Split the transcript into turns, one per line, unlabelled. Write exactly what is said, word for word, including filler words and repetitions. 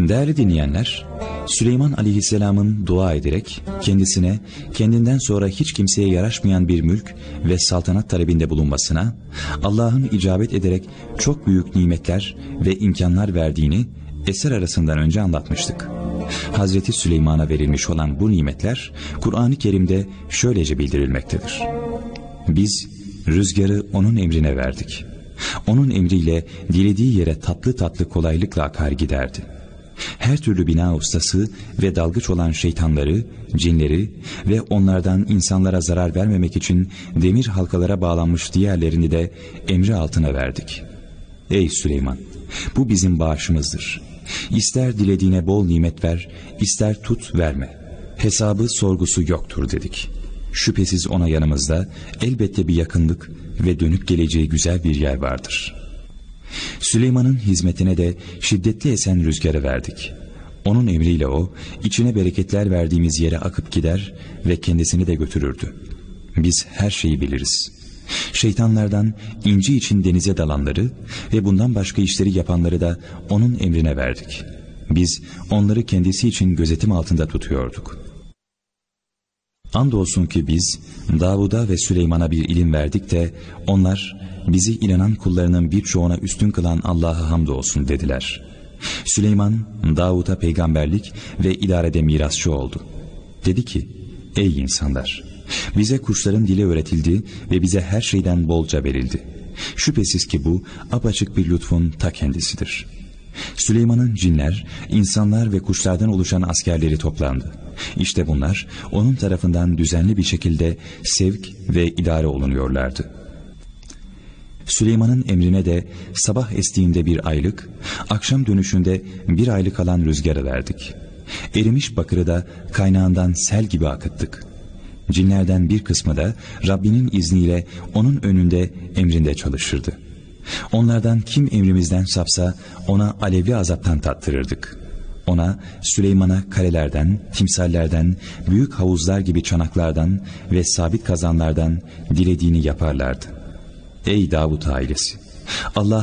Değerli dinleyenler, Süleyman Aleyhisselam'ın dua ederek kendisine kendinden sonra hiç kimseye yaraşmayan bir mülk ve saltanat talebinde bulunmasına, Allah'ın icabet ederek çok büyük nimetler ve imkanlar verdiğini eser arasından önce anlatmıştık. Hazreti Süleyman'a verilmiş olan bu nimetler Kur'an-ı Kerim'de şöylece bildirilmektedir. Biz rüzgarı onun emrine verdik. Onun emriyle dilediği yere tatlı tatlı kolaylıkla akar giderdi. Her türlü bina ustası ve dalgıç olan şeytanları, cinleri ve onlardan insanlara zarar vermemek için demir halkalara bağlanmış diğerlerini de emri altına verdik. Ey Süleyman! Bu bizim bağışımızdır. İster dilediğine bol nimet ver, ister tut verme. Hesabı sorgusu yoktur dedik. Şüphesiz ona yanımızda elbette bir yakınlık ve dönüp geleceği güzel bir yer vardır. Süleyman'ın hizmetine de şiddetli esen rüzgarı verdik. Onun emriyle o, içine bereketler verdiğimiz yere akıp gider ve kendisini de götürürdü. Biz her şeyi biliriz. Şeytanlardan inci için denize dalanları ve bundan başka işleri yapanları da onun emrine verdik. Biz onları kendisi için gözetim altında tutuyorduk. Andolsun ki biz Davud'a ve Süleyman'a bir ilim verdik de onlar bizi inanan kullarının birçoğuna üstün kılan Allah'a hamdolsun dediler. Süleyman Davud'a peygamberlik ve idarede mirasçı oldu. Dedi ki, ey insanlar! Bize kuşların dili öğretildi ve bize her şeyden bolca verildi. Şüphesiz ki bu apaçık bir lütfun ta kendisidir. Süleyman'ın cinler, insanlar ve kuşlardan oluşan askerleri toplandı. İşte bunlar onun tarafından düzenli bir şekilde sevk ve idare olunuyorlardı. Süleyman'ın emrine de sabah estiğinde bir aylık, akşam dönüşünde bir aylık alan rüzgarı verdik. Erimiş bakırı da kaynağından sel gibi akıttık. Cinlerden bir kısmı da Rabbinin izniyle onun önünde emrinde çalışırdı. Onlardan kim emrimizden sapsa ona alevli azaptan tattırırdık. Ona, Süleyman'a kalelerden, timsallerden, büyük havuzlar gibi çanaklardan ve sabit kazanlardan dilediğini yaparlardı. Ey Davut ailesi! Allah